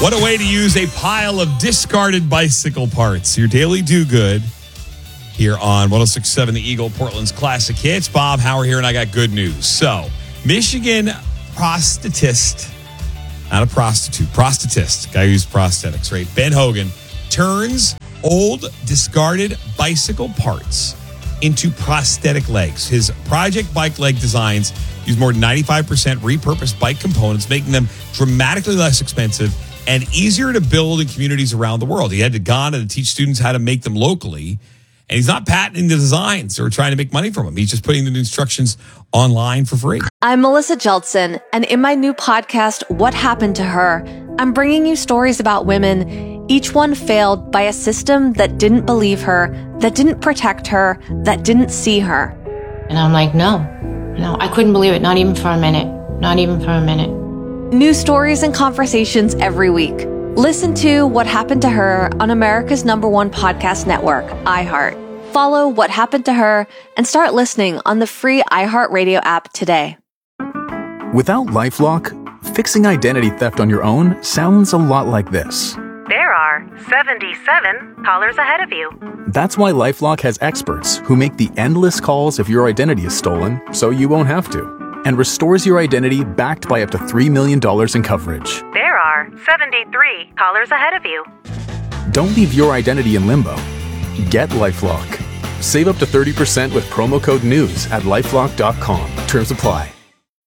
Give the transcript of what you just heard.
What a way to use a pile of discarded bicycle parts. Your daily do-good here on 106.7 The Eagle, Portland's classic hits. Bob Hauer here, and I got good news. So, Michigan prosthetist, not a prostitute, prosthetist, guy who uses prosthetics, right? Ben Hogan turns old discarded bicycle parts into prosthetic legs. His project bike leg designs use more than 95% repurposed bike components, making them dramatically less expensive and easier to build in communities around the world. He had to Ghana to teach students how to make them locally. And he's not patenting the designs or trying to make money from them. He's just putting the instructions online for free. I'm Melissa Jeltsin, and in my new podcast, What Happened to Her, I'm bringing you stories about women, each one failed by a system that didn't believe her, that didn't protect her, that didn't see her. And I'm like, no, I couldn't believe it. Not even for a minute. Not even for a minute. New stories and conversations every week. Listen to What Happened to Her on America's #1 podcast network, iHeart. Follow What Happened to Her and start listening on the free iHeartRadio app today. Without LifeLock, fixing identity theft on your own sounds a lot like this. There are 77 callers ahead of you. That's why LifeLock has experts who make the endless calls if your identity is stolen, so you won't have to, and restores your identity backed by up to $3 million in coverage. There are 73 callers ahead of you. Don't leave your identity in limbo. Get LifeLock. Save up to 30% with promo code NEWS at LifeLock.com. Terms apply.